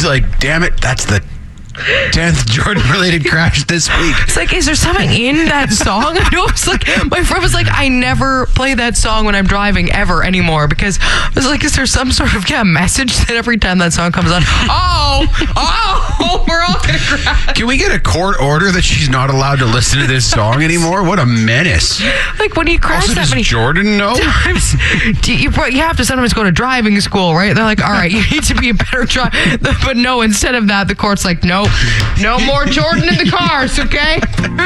like, damn it, that's the 10th Jordan-related crash this week. It's like, is there something in that song? I know it's like, my friend was like, I never play that song when I'm driving ever anymore, because I was like, is there some sort of message that every time that song comes on, we're all gonna crash? Can we get a court order that she's not allowed to listen to this song anymore? What a menace. Like, when you crash Also, that does many Jordan know? times, you have to sometimes go to driving school, right? They're like, all right, you need to be a better driver. But no, instead of that, the court's like, no more Jordan in the cars, okay?